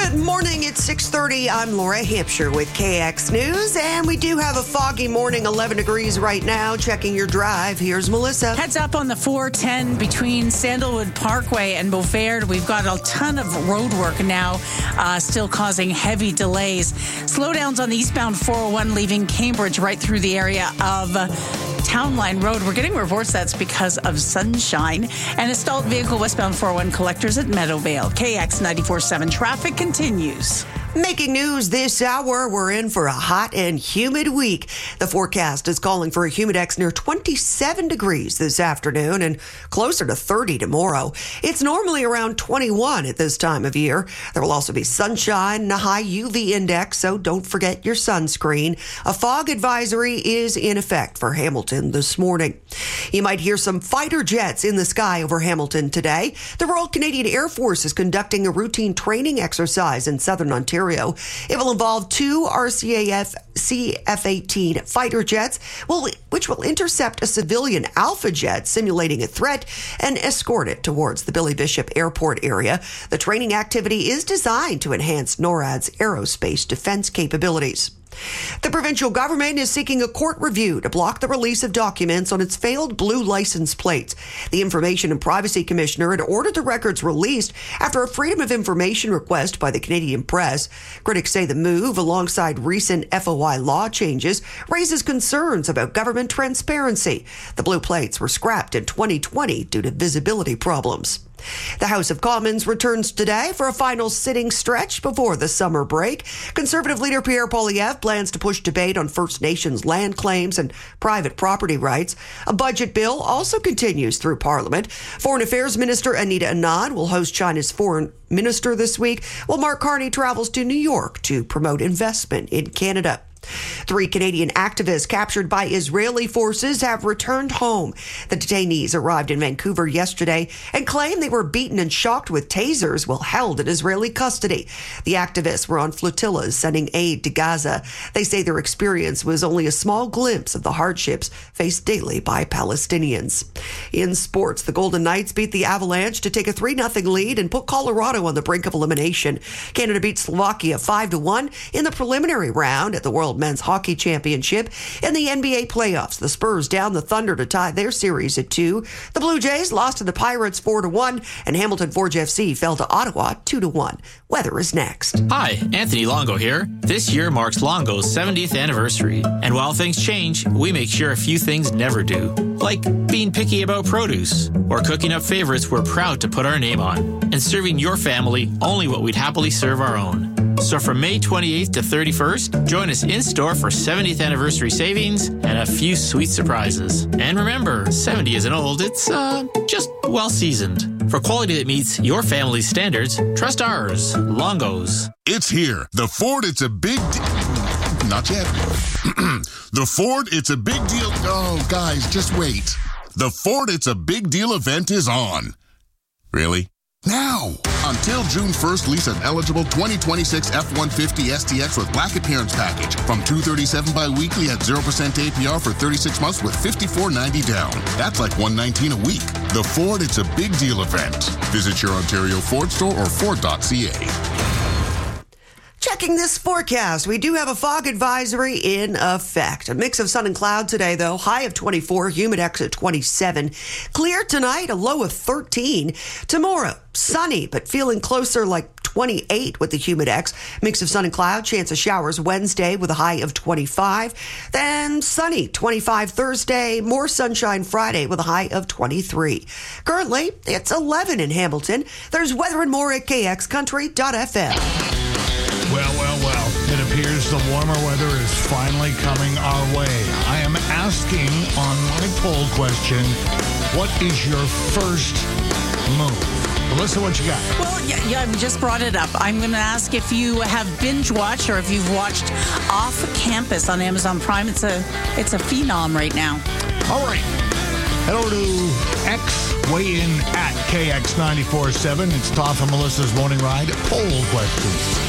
Good morning, it's 6:30. I'm Laura Hampshire with KX News, and we do have a foggy morning, 11 degrees right now. Checking your drive, here's Melissa. Heads up on the 410 between Sandalwood Parkway and Beaufort. We've got a ton of road work now, still causing heavy delays. Slowdowns on the eastbound 401 leaving Cambridge right through the area of Town Line Road. We're getting reports that's because of sunshine. And a stalled vehicle westbound 401 collectors at Meadowvale. KX 94.7 traffic continues. Making news this hour, we're in for a hot and humid week. The forecast is calling for a humidex near 27 degrees this afternoon and closer to 30 tomorrow. It's normally around 21 at this time of year. There will also be sunshine and a high UV index, so don't forget your sunscreen. A fog advisory is in effect for Hamilton this morning. You might hear some fighter jets in the sky over Hamilton today. The Royal Canadian Air Force is conducting a routine training exercise in southern Ontario. It will involve two RCAF CF-18 fighter jets, which will intercept a civilian Alpha jet simulating a threat and escort it towards the Billy Bishop Airport area. The training activity is designed to enhance NORAD's aerospace defense capabilities. The provincial government is seeking a court review to block the release of documents on its failed blue license plates. The Information and Privacy Commissioner had ordered the records released after a Freedom of Information request by the Canadian Press. Critics say the move, alongside recent FOI law changes, raises concerns about government transparency. The blue plates were scrapped in 2020 due to visibility problems. The House of Commons returns today for a final sitting stretch before the summer break. Conservative leader Pierre Poilievre plans to push debate on First Nations land claims and private property rights. A budget bill also continues through Parliament. Foreign Affairs Minister Anita Anand will host China's foreign minister this week, while Mark Carney travels to New York to promote investment in Canada. 3 Canadian activists captured by Israeli forces have returned home. The detainees arrived in Vancouver yesterday and claim they were beaten and shocked with tasers while held in Israeli custody. The activists were on flotillas sending aid to Gaza. They say their experience was only a small glimpse of the hardships faced daily by Palestinians. In sports, the Golden Knights beat the Avalanche to take a 3-0 lead and put Colorado on the brink of elimination. Canada beat Slovakia 5-1 in the preliminary round at the World Men's Hockey Championship. In the NBA playoffs, the Spurs downed the Thunder to tie their series at 2. The Blue Jays lost to the Pirates 4-1, and Hamilton Forge FC fell to Ottawa 2-1. Weather is next. Hi, Anthony Longo here. This year marks Longo's 70th anniversary, and while things change, we make sure a few things never do, like being picky about produce or cooking up favorites we're proud to put our name on, and serving your family only what we'd happily serve our own. So from May 28th to 31st, join us in-store for 70th anniversary savings and a few sweet surprises. And remember, 70 isn't old, it's just well-seasoned. For quality that meets your family's standards, trust ours, Longo's. It's here. The Ford, it's a big Not yet. The Ford, it's a big deal. Oh, guys, just wait. The Ford, it's a big deal event is on. Really? Now! Until June 1st, lease an eligible 2026 F-150 STX with Black Appearance Package from $237 bi-weekly at 0% APR for 36 months with $54.90 down. That's like $119 a week. The Ford, it's a big deal event. Visit your Ontario Ford store or Ford.ca. Checking this forecast, we do have a fog advisory in effect. A mix of sun and cloud today, though. High of 24, humidex at 27. Clear tonight, a low of 13. Tomorrow, sunny, but feeling closer like 28 with the humidex. Mix of sun and cloud, chance of showers Wednesday with a high of 25. Then sunny, 25 Thursday. More sunshine Friday with a high of 23. Currently, it's 11 in Hamilton. There's weather and more at kxcountry.fm. Well. It appears the warmer weather is finally coming our way. I am asking on my poll question, what is your first move? Melissa, what you got? Well, yeah, we just brought it up. I'm going to ask if you have binge watched or if you've watched Off Campus on Amazon Prime. It's a phenom right now. All right. Head over to X, weigh in at KX947. It's Toff and Melissa's Morning Ride poll questions.